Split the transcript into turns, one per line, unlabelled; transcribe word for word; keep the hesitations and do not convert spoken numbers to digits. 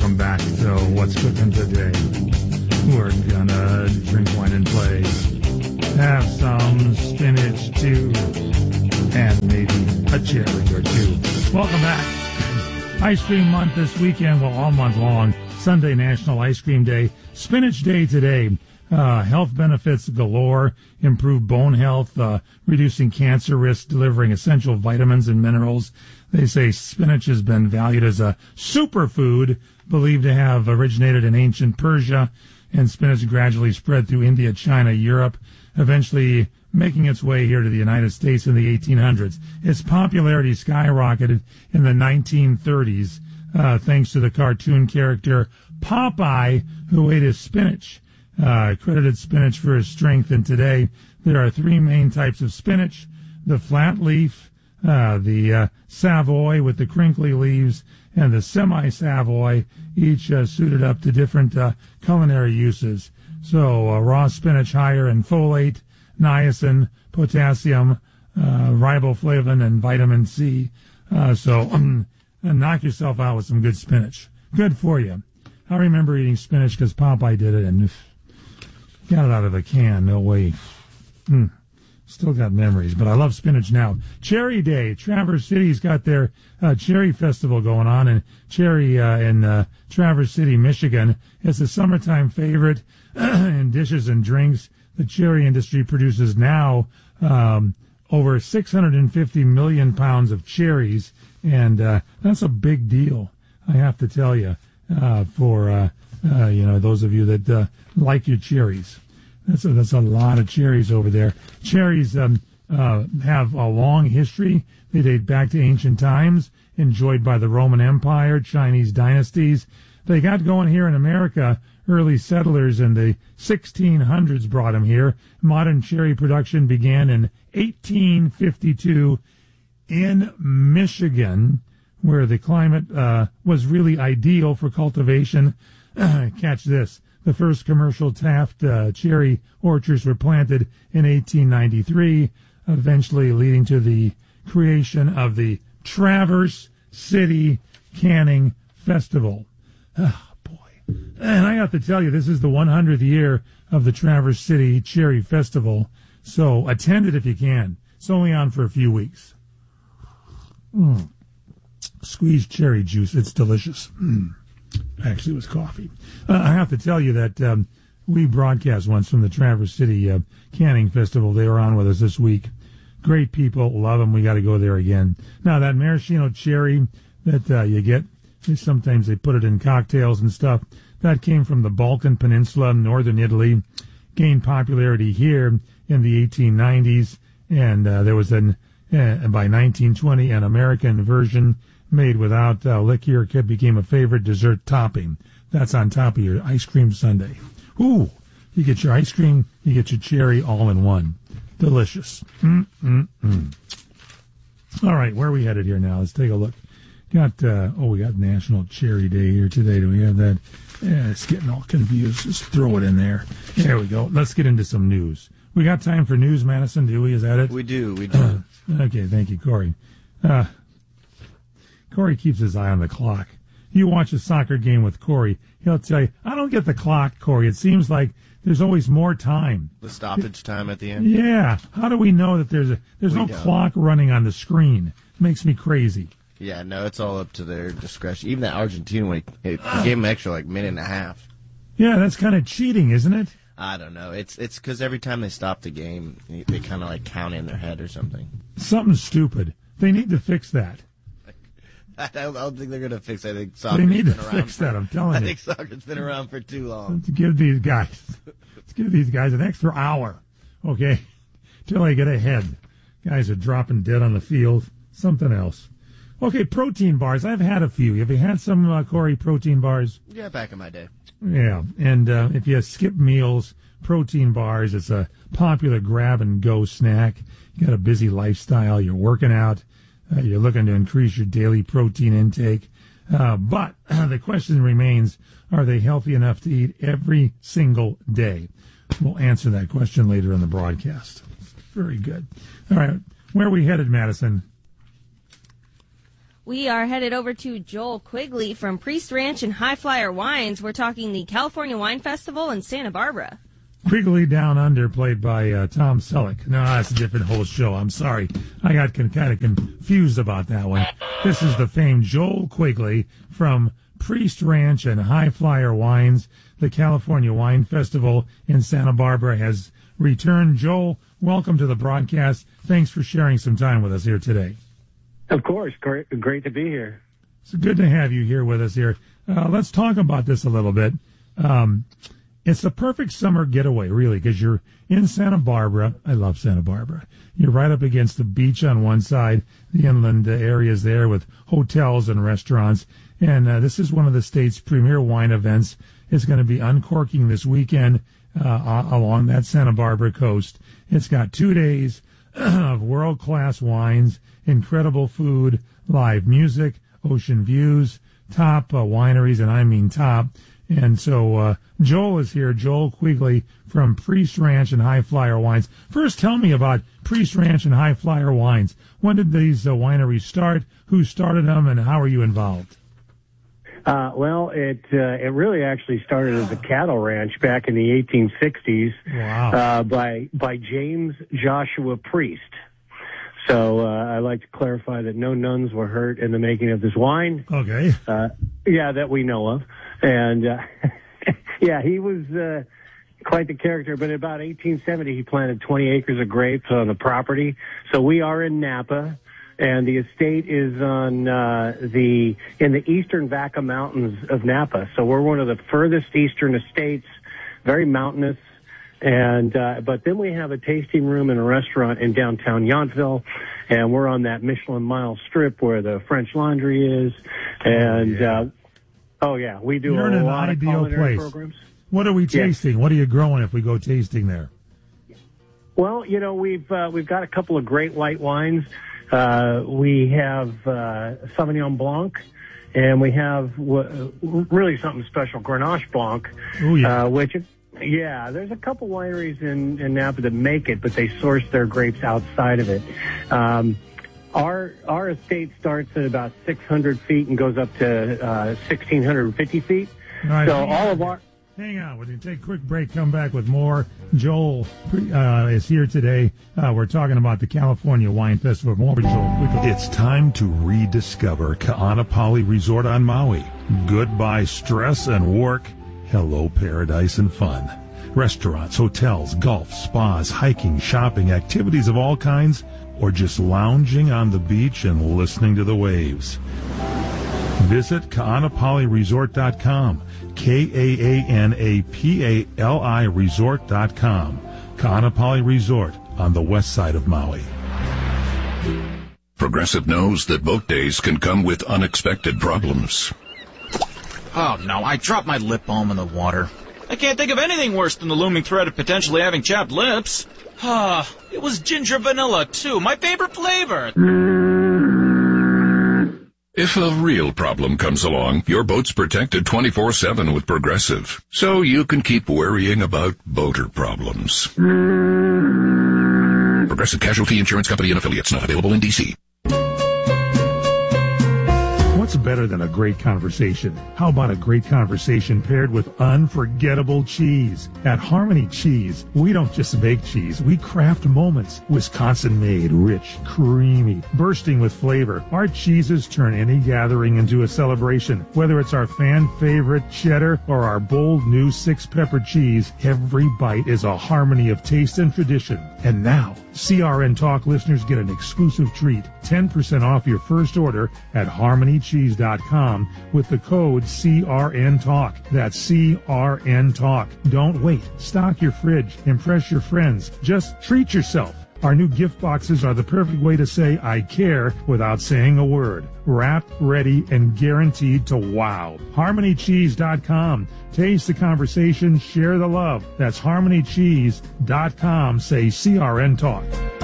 welcome back to What's Cooking Today. We're gonna drink wine and play, have some spinach too, and maybe a cherry or two. Welcome back. Ice Cream Month this weekend, well, all month long. Sunday, National Ice Cream Day. Spinach Day today. Uh, health benefits galore, improved bone health, uh, reducing cancer risk, delivering essential vitamins and minerals. They say spinach has been valued as a superfood, believed to have originated in ancient Persia, and spinach gradually spread through India, China, Europe, eventually making its way here to the United States in the eighteen hundreds. Its popularity skyrocketed in the nineteen thirties, uh, thanks to the cartoon character Popeye, who ate his spinach. Uh, credited spinach for his strength, and today there are three main types of spinach: the flat leaf, uh, the uh, Savoy with the crinkly leaves, and the semi-Savoy, each uh, suited up to different uh, culinary uses. So uh, raw spinach higher in folate, niacin, potassium, uh, riboflavin, and vitamin C. Uh, so um, knock yourself out with some good spinach. Good for you. I remember eating spinach because Popeye did it, and got it out of a can, no way. Mm. Still got memories, but I love spinach now. Cherry Day. Traverse City's got their uh, cherry festival going on, and cherry uh, in uh, Traverse City, Michigan. It's a summertime favorite in dishes and drinks. The cherry industry produces now um, over six hundred fifty million pounds of cherries, and uh, that's a big deal, I have to tell you, uh, for uh, uh, you know those of you that uh, like your cherries. That's a, that's a lot of cherries over there. Cherries um, uh, have a long history. They date back to ancient times, enjoyed by the Roman Empire, Chinese dynasties. They got going here in America. Early settlers in the sixteen hundreds brought them here. Modern cherry production began in eighteen fifty-two in Michigan, where the climate uh, was really ideal for cultivation. Catch this. The first commercial Taft uh, cherry orchards were planted in eighteen ninety-three, eventually leading to the creation of the Traverse City Canning Festival. Oh, boy. And I have to tell you, this is the one hundredth year of the Traverse City Cherry Festival, so attend it if you can. It's only on for a few weeks. Mm. Squeezed cherry juice. It's delicious. Mm. Actually, it was coffee. Uh, I have to tell you that um, we broadcast once from the Traverse City uh, Canning Festival. They were on with us this week. Great people. Love them. We got to go there again. Now, that maraschino cherry that uh, you get, sometimes they put it in cocktails and stuff. That came from the Balkan Peninsula, northern Italy. Gained popularity here in the eighteen nineties. And uh, there was, an uh, by nineteen twenty, an American version made without uh, liquor. It became a favorite dessert topping. That's on top of your ice cream sundae. Ooh, you get your ice cream, you get your cherry all in one. Delicious. Mm-mm-mm. All right, where are we headed here now? Let's take a look. Got, uh, oh, we got National Cherry Day here today. Do we have that? Yeah, it's getting all confused. Just throw it in there. There we go. Let's get into some news. We got time for news, Madison, do we? Is that it?
We do, we do.
Uh, okay, thank you, Corey. Uh, Corey keeps his eye on the clock. You watch a soccer game with Corey, he'll tell you, I don't get the clock, Corey. It seems like there's always more time.
The stoppage time at the end?
Yeah. How do we know that there's a there's we no don't. clock running on the screen? It makes me crazy.
Yeah, no, it's all up to their discretion. Even that Argentina one, he gave him an extra, like, minute and a half.
Yeah, that's kind of cheating, isn't it?
I don't know. It's it's because every time they stop the game, they kind of, like, count in their head or something.
Something stupid. They need to fix that.
I don't, I don't think they're going to fix it. I think soccer's
They need to
been around
fix
for,
that, I'm telling
I
you.
think soccer's been around for too long.
To give these guys, let's give these guys an extra hour, okay, till they get ahead. Guys are dropping dead on the field. Something else. Okay, protein bars. I've had a few. Have you had some, uh, Corey, protein bars?
Yeah, back in my day.
Yeah, and uh, if you skip meals, protein bars, it's a popular grab-and-go snack. You got a busy lifestyle. You're working out. Uh, you're looking to increase your daily protein intake. Uh, but the question remains, are they healthy enough to eat every single day? We'll answer that question later in the broadcast. Very good. All right, where are we headed, Madison?
We are headed over to Joel Quigley from Priest Ranch and High Flyer Wines. We're talking the California Wine Festival in Santa Barbara.
Quigley Down Under, played by uh, Tom Selleck. No, that's a different whole show. I'm sorry. I got con- kind of confused about that one. This is the famed Joel Quigley from Priest Ranch and High Flyer Wines. The California Wine Festival in Santa Barbara has returned. Joel, welcome to the broadcast. Thanks for sharing some time with us here today.
Of course. Great, great to be here.
It's good to have you here with us here. Uh, let's talk about this a little bit. Um, it's the perfect summer getaway, really, because you're in Santa Barbara. I love Santa Barbara. You're right up against the beach on one side, the inland areas there with hotels and restaurants. And uh, this is one of the state's premier wine events. It's going to be uncorking this weekend uh, along that Santa Barbara coast. It's got two days of world-class wines, incredible food, live music, ocean views, top uh, wineries, and I mean top. And so uh, Joel is here, Joel Quigley from Priest Ranch and High Flyer Wines. First, tell me about Priest Ranch and High Flyer Wines. When did these uh, wineries start? Who started them, and how are you involved?
Uh, well, it uh, it really actually started as a cattle ranch back in the eighteen sixties.
Wow.
uh, by by James Joshua Priest. So uh, I like to clarify that no nuns were hurt in the making of this wine.
Okay.
Uh, yeah, that we know of. And, uh, yeah, he was uh, quite the character. But in about eighteen seventy, he planted twenty acres of grapes on the property. So we are in Napa, and the estate is on uh, the in the eastern Vaca Mountains of Napa. So we're one of the furthest eastern estates, very mountainous. And uh, but then we have a tasting room and a restaurant in downtown Yountville, and we're on that Michelin Mile strip where the French Laundry is. And, oh, yeah, uh, oh, yeah we do
You're
a
in an
lot
ideal
of culinary
place.
programs.
What are we tasting? Yes. What are you growing if we go tasting there?
Well, you know, we've uh, we've got a couple of great white wines. Uh, we have uh, Sauvignon Blanc, and we have w- really something special, Grenache Blanc,
oh, yeah.
uh, which... Yeah, there's a couple wineries in, in Napa that make it, but they source their grapes outside of it. Um, our our estate starts at about six hundred feet and goes up to uh, one thousand six hundred fifty feet.
All right,
so all of our...
Hang on. We're going to take a quick break, come back with more. Joel uh, is here today. Uh, we're talking about the California Wine Festival. More with Joel Quigley.
It's time to rediscover Ka'anapali Resort on Maui. Goodbye stress and work. Hello, paradise and fun. Restaurants, hotels, golf, spas, hiking, shopping, activities of all kinds, or just lounging on the beach and listening to the waves. Visit Ka'anapali Resort dot com, K A A N A P A L I Resort dot com. Ka'anapali Resort on the west side of Maui.
Progressive knows that boat days can come with unexpected problems.
Oh, no, I dropped my lip balm in the water. I can't think of anything worse than the looming threat of potentially having chapped lips. Ah, it was ginger vanilla, too, my favorite flavor.
If a real problem comes along, your boat's protected twenty-four seven with Progressive, so you can keep worrying about boater problems. Progressive Casualty Insurance Company and Affiliates, not available in D C
What's better than a great conversation? How about a great conversation paired with unforgettable cheese? At Harmony Cheese, we don't just make cheese, we craft moments. Wisconsin-made, rich, creamy, bursting with flavor. Our cheeses turn any gathering into a celebration. Whether it's our fan-favorite cheddar or our bold new six-pepper cheese, every bite is a harmony of taste and tradition. And now, C R N Talk listeners get an exclusive treat, ten percent off your first order at harmony cheese dot com with the code C R N Talk. That's C R N Talk. Don't wait. Stock your fridge. Impress your friends. Just treat yourself. Our new gift boxes are the perfect way to say I care without saying a word. Wrapped, ready, and guaranteed to wow. harmony cheese dot com. Taste the conversation, share the love. That's harmony cheese dot com. Say C R N Talk.